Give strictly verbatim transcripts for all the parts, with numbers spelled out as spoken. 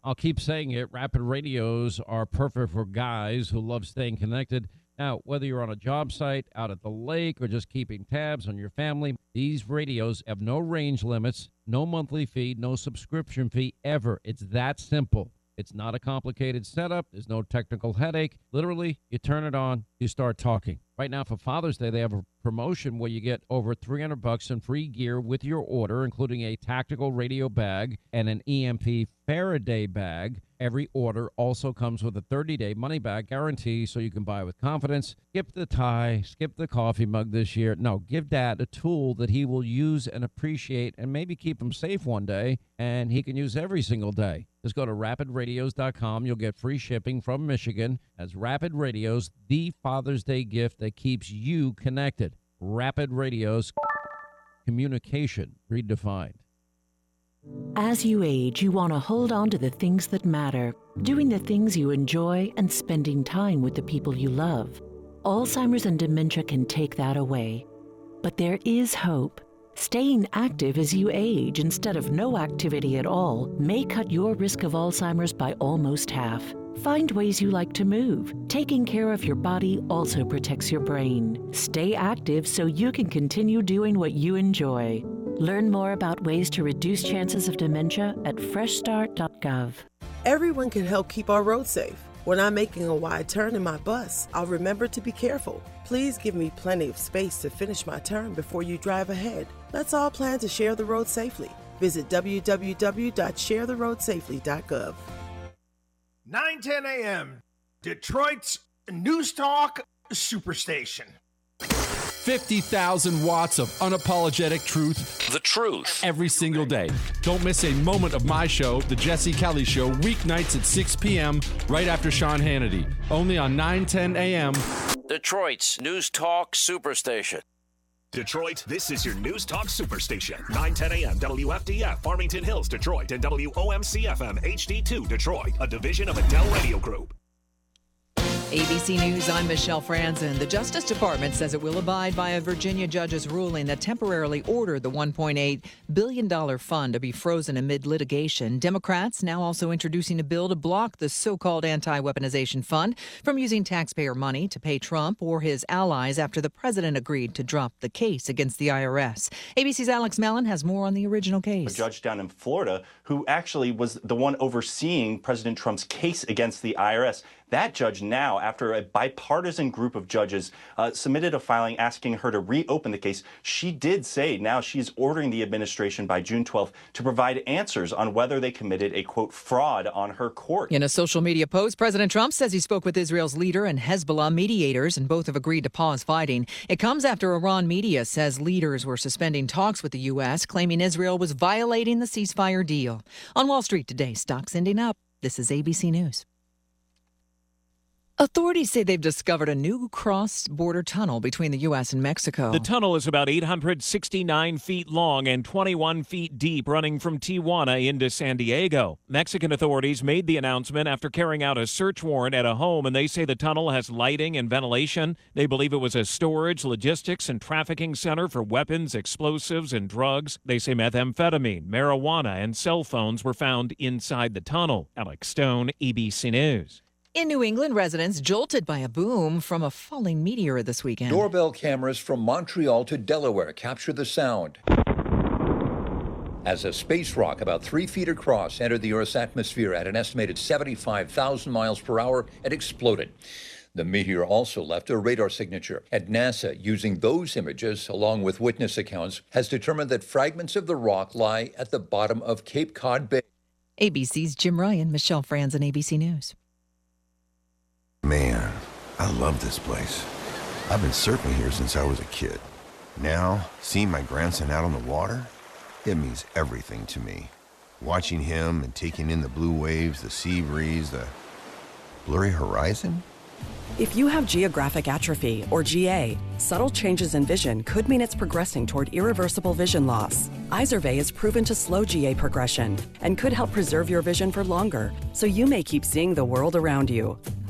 I'll keep saying it. Rapid radios are perfect for guys who love staying connected. Now, whether you're on a job site, out at the lake, or just keeping tabs on your family, these radios have no range limits, no monthly fee, no subscription fee ever. It's that simple. It's not a complicated setup. There's no technical headache. Literally, you turn it on, you start talking. Right now, for Father's Day, they have a promotion where you get over three hundred bucks in free gear with your order, including a tactical radio bag and an E M P Faraday bag. Every order also comes with a thirty-day money-back guarantee, so you can buy with confidence. Skip the tie, skip the coffee mug this year. No, give Dad a tool that he will use and appreciate and maybe keep him safe one day, and he can use every single day. Just go to rapid radios dot com. You'll get free shipping from Michigan. As Rapid Radios, the Father's Day gift that keeps you connected. Rapid Radios, communication redefined. As you age, you want to hold on to the things that matter, doing the things you enjoy and spending time with the people you love. Alzheimer's and dementia can take that away. But there is hope. Staying active as you age instead of no activity at all may cut your risk of Alzheimer's by almost half. Find ways you like to move. Taking care of your body also protects your brain. Stay active so you can continue doing what you enjoy. Learn more about ways to reduce chances of dementia at fresh start dot gov. Everyone can help keep our roads safe. When I'm making a wide turn in my bus, I'll remember to be careful. Please give me plenty of space to finish my turn before you drive ahead. Let's all plan to share the road safely. Visit w w w dot share the road safely dot gov. nine ten a.m. Detroit's News Talk Superstation. fifty thousand watts of unapologetic truth. The truth. Every single day. Don't miss a moment of my show, The Jesse Kelly Show, weeknights at six p.m. right after Sean Hannity. Only on nine ten a.m. Detroit's News Talk Superstation. Detroit, this is your News Talk Superstation. nine ten a.m. W F D F, Farmington Hills, Detroit, and W O M C F M H D two, Detroit, a division of Adele Radio Group. A B C News, I'm Michelle Franzen. The Justice Department says it will abide by a Virginia judge's ruling that temporarily ordered the one point eight billion dollars fund to be frozen amid litigation. Democrats now also introducing a bill to block the so-called anti-weaponization fund from using taxpayer money to pay Trump or his allies after the president agreed to drop the case against the I R S. A B C's Alex Mellon has more on the original case. A judge down in Florida who actually was the one overseeing President Trump's case against the I R S. That judge now, after a bipartisan group of judges uh, submitted a filing asking her to reopen the case, she did say now she's ordering the administration by June twelfth to provide answers on whether they committed a, quote, fraud on her court. In a social media post, President Trump says he spoke with Israel's leader and Hezbollah mediators, and both have agreed to pause fighting. It comes after Iran media says leaders were suspending talks with the U S, claiming Israel was violating the ceasefire deal. On Wall Street today, stocks ending up. This is A B C News. Authorities say they've discovered a new cross-border tunnel between the U S and Mexico. The tunnel is about eight hundred sixty-nine feet long and twenty-one feet deep, running from Tijuana into San Diego. Mexican authorities made the announcement after carrying out a search warrant at a home, and they say the tunnel has lighting and ventilation. They believe it was a storage, logistics, and trafficking center for weapons, explosives, and drugs. They say methamphetamine, marijuana, and cell phones were found inside the tunnel. Alex Stone, A B C News. In New England, residents jolted by a boom from a falling meteor this weekend. Doorbell cameras from Montreal to Delaware captured the sound as a space rock about three feet across entered the Earth's atmosphere at an estimated seventy-five thousand miles per hour and exploded. The meteor also left a radar signature, and NASA, using those images along with witness accounts, has determined that fragments of the rock lie at the bottom of Cape Cod Bay. A B C's Jim Ryan, Michelle Franzen, A B C News. Man, I love this place. I've been surfing here since I was a kid. Now, seeing my grandson out on the water, it means everything to me. Watching him and taking in the blue waves, the sea breeze, the blurry horizon. If you have geographic atrophy, or G A, subtle changes in vision could mean it's progressing toward irreversible vision loss. Izervay is proven to slow G A progression and could help preserve your vision for longer, so you may keep seeing the world around you.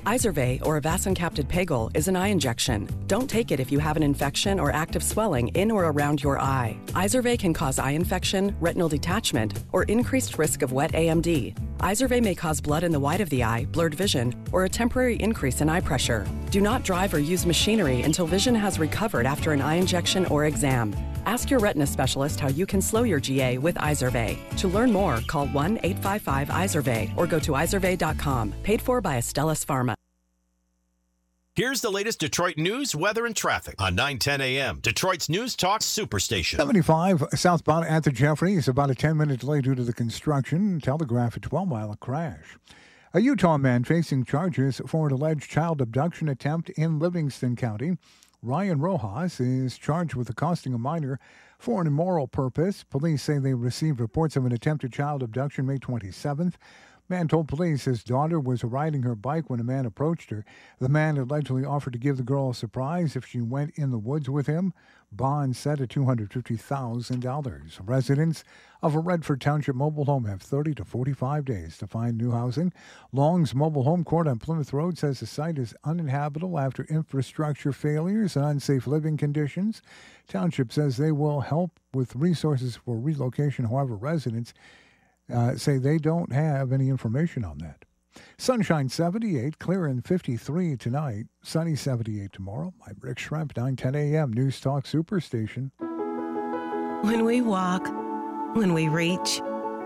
Izervay, or avacincaptad pegol, is an eye injection. Don't take it if you have an infection or active swelling in or around your eye. Izervay can cause eye infection, retinal detachment, or increased risk of wet A M D. Izervay may cause blood in the white of the eye, blurred vision, or a temporary increase in eye pressure. Do not drive or use machinery until vision has recovered after an eye injection or exam. Ask your retina specialist how you can slow your G A with Izervay. To learn more, call one eight five five Izervay or go to izervay dot com. Paid for by Astellas Pharma. Here's the latest Detroit news, weather, and traffic on nine ten A M, Detroit's News Talk Superstation. seventy-five southbound at the Jeffries, about a ten-minute delay due to the construction. Telegraph a twelve-mile crash. A Utah man facing charges for an alleged child abduction attempt in Livingston County. Ryan Rojas is charged with accosting a minor for an immoral purpose. Police say they received reports of an attempted child abduction May twenty-seventh. Man told police his daughter was riding her bike when a man approached her. The man allegedly offered to give the girl a surprise if she went in the woods with him. Bond set at two hundred fifty thousand dollars. Residents of a Redford Township mobile home have thirty to forty-five days to find new housing. Long's Mobile Home Court on Plymouth Road says the site is uninhabitable after infrastructure failures and unsafe living conditions. Township says they will help with resources for relocation. However, residents uh, say they don't have any information on that. Sunshine seventy-eight, clear and fifty-three tonight. Sunny seventy-eight tomorrow. I'm Rick Schremp, nine ten A M News Talk Superstation. When we walk, when we reach,